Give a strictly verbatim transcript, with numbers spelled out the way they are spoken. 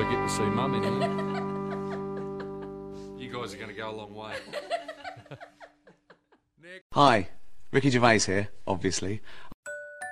also get to see Mum in here. You guys are going to go a long way. Hi, Ricky Gervais here, obviously.